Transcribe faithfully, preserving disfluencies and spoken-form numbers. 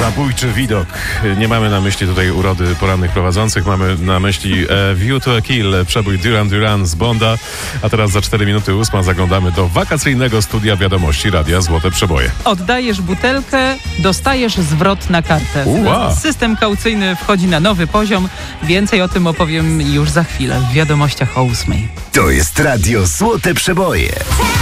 Zabójczy widok. Nie mamy na myśli tutaj urody porannych prowadzących, mamy na myśli e, View to a Kill, przebój Duran Duran z Bonda. A teraz za cztery minuty ósma zaglądamy do wakacyjnego studia wiadomości Radia Złote Przeboje. Oddajesz butelkę, dostajesz zwrot na kartę. Uła. System kaucyjny wchodzi na nowy poziom. Więcej o tym opowiem już za chwilę w wiadomościach o ósmej. To jest Radio Złote Przeboje.